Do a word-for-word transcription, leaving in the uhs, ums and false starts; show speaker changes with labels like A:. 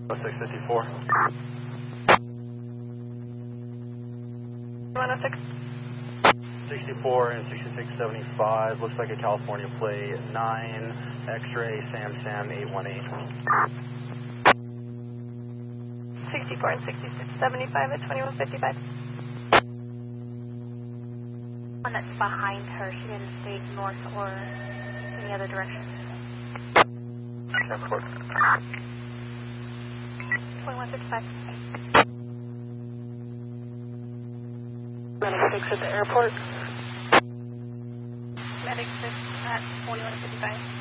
A: six fifty-four.
B: one oh six.
A: sixty-four and sixty-six seventy-five, looks like a California plate, nine, X-ray, Sam Sam, eight one eight.
B: sixty-four and sixty-six seventy-five at twenty-one fifty-five.
C: One that's behind her, she didn't stay north or any other direction.
A: Transport.
C: twenty-one fifty-five.
B: Medic six at the airport.
C: Medic six at twenty-one fifty-five.